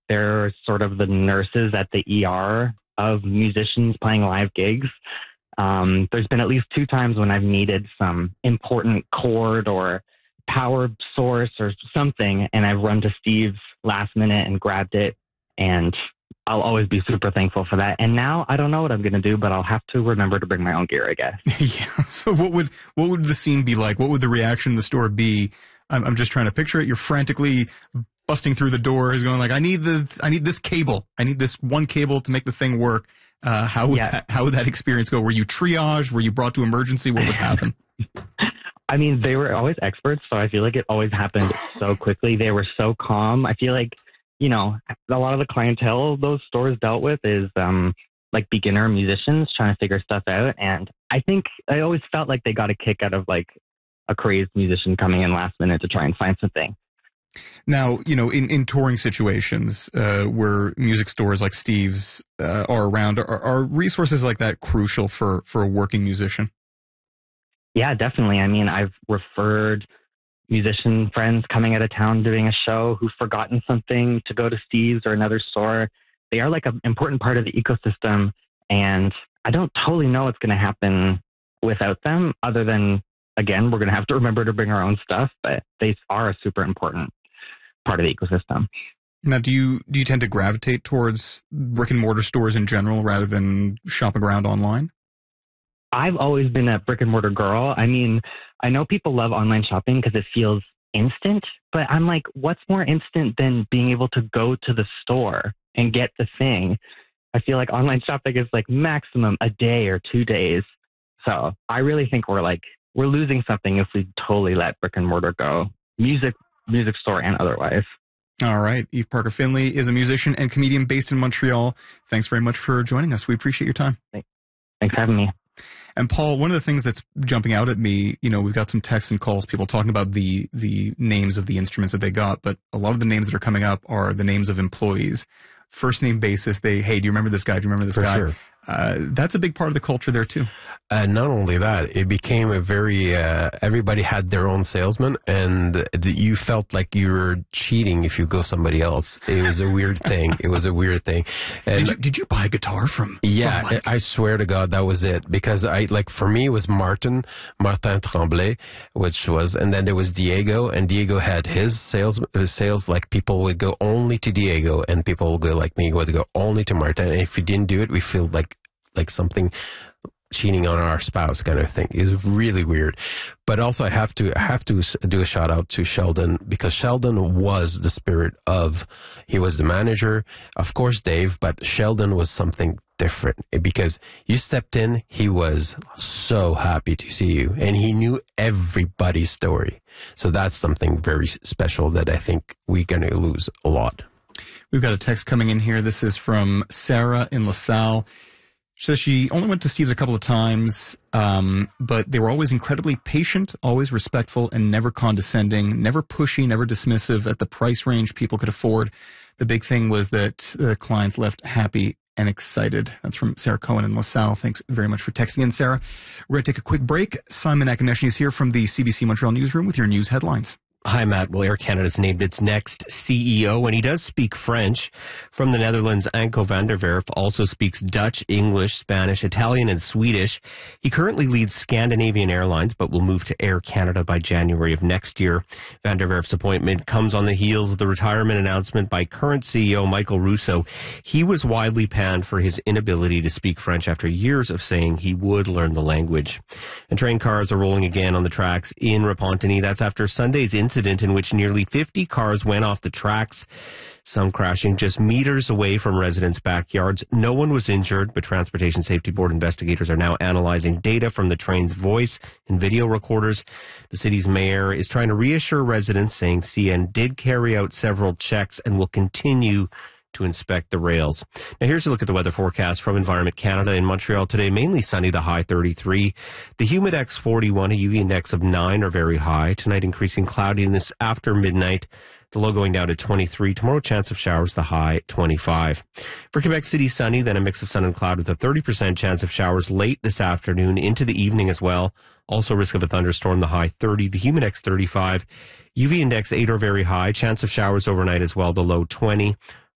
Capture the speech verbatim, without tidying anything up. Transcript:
they're sort of the nurses at the E R of musicians playing live gigs. Um, there's been at least two times when I've needed some important chord or power source or something, and I've run to Steve's last minute and grabbed it, and I'll always be super thankful for that. And now I don't know what I'm going to do, but I'll have to remember to bring my own gear, I guess. Yeah. So what would what would the scene be like? What would the reaction in the store be? I'm, I'm just trying to picture it. You're frantically busting through the doors, going like, "I need the I need this cable. I need this one cable to make the thing work." Uh, how would Yeah. that, how would that experience go? Were you triaged? Were you brought to emergency? What would happen? I mean, they were always experts, so I feel like it always happened so quickly. They were so calm. I feel like, you know, a lot of the clientele those stores dealt with is um, like beginner musicians trying to figure stuff out. And I think I always felt like they got a kick out of like a crazed musician coming in last minute to try and find something. Now, you know, in, in touring situations uh, where music stores like Steve's uh, are around, are, are resources like that crucial for, for a working musician? Yeah, definitely. I mean, I've referred musician friends coming out of town doing a show who've forgotten something to go to Steve's or another store. They are like an important part of the ecosystem, and I don't totally know what's going to happen without them, other than, again, we're going to have to remember to bring our own stuff, but they are a super important part of the ecosystem. Now, do you do you tend to gravitate towards brick and mortar stores in general rather than shopping around online? I've always been a brick and mortar girl. I mean, I know people love online shopping because it feels instant, but I'm like, what's more instant than being able to go to the store and get the thing? I feel like online shopping is like maximum a day or two days. So I really think we're like, we're losing something if we totally let brick and mortar go. Music, music store and otherwise. All right. Eve Parker Finley is a musician and comedian based in Montreal. Thanks very much for joining us. We appreciate your time. Thanks for having me. And Paul, one of the things that's jumping out at me, you know, we've got some texts and calls, people talking about the the names of the instruments that they got, but a lot of the names that are coming up are the names of employees. First name basis, they, hey, do you remember this guy? Do you remember this For guy? sure. Uh, that's a big part of the culture there too. Uh, not only that, it became a very, uh, everybody had their own salesman, and the, you felt like you were cheating if you go somebody else. It was a weird thing. It was a weird thing. And Did you, did you buy a guitar from? yeah, from Mike? I swear to God, that was it. Because I, like, for me, it was Martin, Martin Tremblay, which was, and then there was Diego, and Diego had his sales, his sales, like, people would go only to Diego, and people would go, like me, would go only to Martin. And if we didn't do it, we feel like, like something cheating on our spouse kind of thing. It was really weird. But also I have to I have to do a shout out to Sheldon, because Sheldon was the spirit of, he was the manager, of course Dave, but Sheldon was something different, because you stepped in, he was so happy to see you, and he knew everybody's story. So that's something very special that I think we're going to lose a lot. We've got a text coming in here. This is from Sarah in LaSalle. She says she only went to Steve's a couple of times, um, but they were always incredibly patient, always respectful, and never condescending, never pushy, never dismissive at the price range people could afford. The big thing was that the clients left happy and excited. That's from Sarah Cohen in LaSalle. Thanks very much for texting in, Sarah. We're going to take a quick break. Simon Akoneshny is here from the C B C Montreal newsroom with your news headlines. Hi, Matt. Well, Air Canada's named its next C E O, and he does speak French. From the Netherlands, Anko van der Werf also speaks Dutch, English, Spanish, Italian, and Swedish. He currently leads Scandinavian Airlines, but will move to Air Canada by January of next year. Van der Werf's appointment comes on the heels of the retirement announcement by current C E O Michael Russo. He was widely panned for his inability to speak French after years of saying he would learn the language. And train cars are rolling again on the tracks in Repentigny. That's after Sunday's incident in which nearly fifty cars went off the tracks, some crashing just meters away from residents' backyards. No one was injured, but Transportation Safety Board investigators are now analyzing data from the train's voice and video recorders. The city's mayor is trying to reassure residents, saying C N did carry out several checks and will continue to inspect the rails. Now here's a look at the weather forecast from Environment Canada. In Montreal today, mainly sunny, the high thirty-three. The Humidex forty-one, a U V index of nine are very high. Tonight increasing cloudiness after midnight. The low going down to twenty-three. Tomorrow chance of showers, the high twenty-five. For Quebec City, sunny, then a mix of sun and cloud with a thirty percent chance of showers late this afternoon into the evening as well. Also risk of a thunderstorm, the high thirty. The Humidex thirty-five. U V index eight are very high. Chance of showers overnight as well, the low twenty.